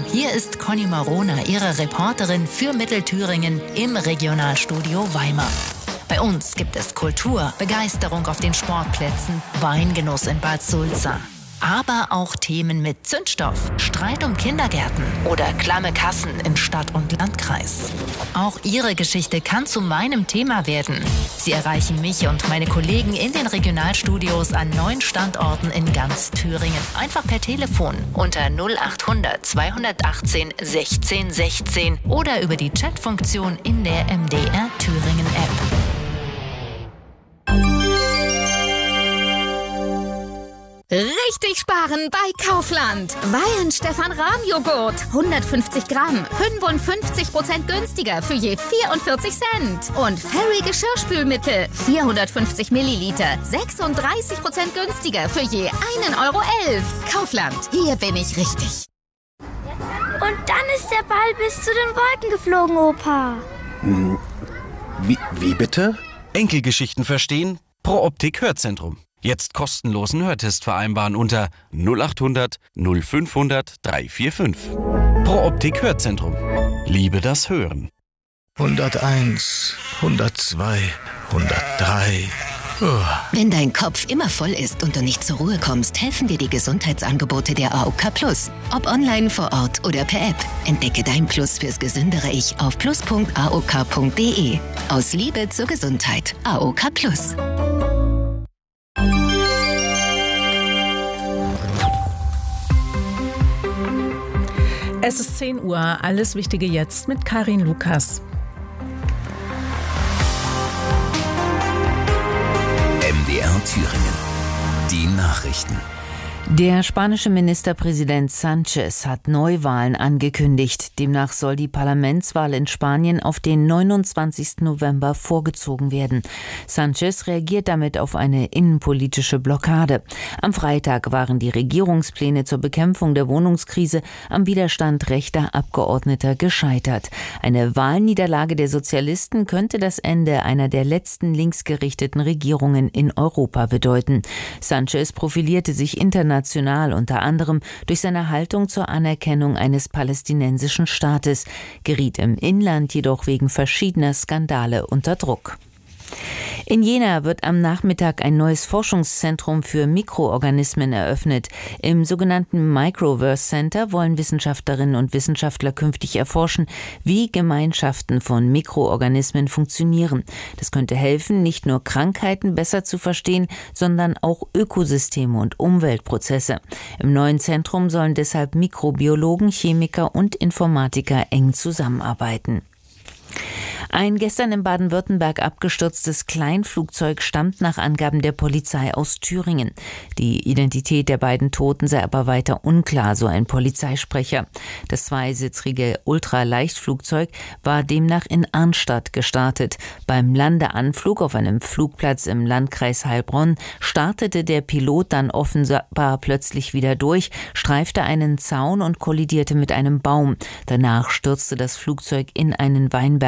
Hier ist Conny Marona, Ihre Reporterin für Mittelthüringen im Regionalstudio Weimar. Bei uns gibt es Kultur, Begeisterung auf den Sportplätzen, Weingenuss in Bad Sulza. Aber auch Themen mit Zündstoff, Streit um Kindergärten oder klamme Kassen im Stadt- und Landkreis. Auch Ihre Geschichte kann zu meinem Thema werden. Sie erreichen mich und meine Kollegen in den Regionalstudios an 9 Standorten in ganz Thüringen. Einfach per Telefon unter 0800 218 16 16 oder über die Chatfunktion in der MDR Thüringen App. Richtig sparen bei Kaufland. Weihen Stefan Rahm Joghurt. 150 Gramm. 55% günstiger für je 44 Cent. Und Fairy Geschirrspülmittel. 450 Milliliter. 36% günstiger für je 1,11 Euro. Kaufland. Hier bin ich richtig. Und dann ist der Ball bis zu den Wolken geflogen, Opa. Wie bitte? Enkelgeschichten verstehen? Pro Optik Hörzentrum. Jetzt kostenlosen Hörtest vereinbaren unter 0800 0500 345. Pro Optik Hörzentrum. Liebe das Hören. 101, 102, 103. Wenn dein Kopf immer voll ist und du nicht zur Ruhe kommst, helfen dir die Gesundheitsangebote der AOK Plus. Ob online, vor Ort oder per App. Entdecke dein Plus fürs gesündere Ich auf plus.aok.de. Aus Liebe zur Gesundheit. AOK Plus. Es ist 10 Uhr, alles Wichtige jetzt mit Karin Lukas. MDR Thüringen. Die Nachrichten. Der spanische Ministerpräsident Sánchez hat Neuwahlen angekündigt. Demnach soll die Parlamentswahl in Spanien auf den 29. November vorgezogen werden. Sánchez reagiert damit auf eine innenpolitische Blockade. Am Freitag waren die Regierungspläne zur Bekämpfung der Wohnungskrise am Widerstand rechter Abgeordneter gescheitert. Eine Wahlniederlage der Sozialisten könnte das Ende einer der letzten linksgerichteten Regierungen in Europa bedeuten. Sánchez profilierte sich international unter anderem durch seine Haltung zur Anerkennung eines palästinensischen Staates, geriet im Inland jedoch wegen verschiedener Skandale unter Druck. In Jena wird am Nachmittag ein neues Forschungszentrum für Mikroorganismen eröffnet. Im sogenannten Microverse Center wollen Wissenschaftlerinnen und Wissenschaftler künftig erforschen, wie Gemeinschaften von Mikroorganismen funktionieren. Das könnte helfen, nicht nur Krankheiten besser zu verstehen, sondern auch Ökosysteme und Umweltprozesse. Im neuen Zentrum sollen deshalb Mikrobiologen, Chemiker und Informatiker eng zusammenarbeiten. Ein gestern in Baden-Württemberg abgestürztes Kleinflugzeug stammt nach Angaben der Polizei aus Thüringen. Die Identität der beiden Toten sei aber weiter unklar, so ein Polizeisprecher. Das zweisitzige Ultraleichtflugzeug war demnach in Arnstadt gestartet. Beim Landeanflug auf einem Flugplatz im Landkreis Heilbronn startete der Pilot dann offenbar plötzlich wieder durch, streifte einen Zaun und kollidierte mit einem Baum. Danach stürzte das Flugzeug in einen Weinberg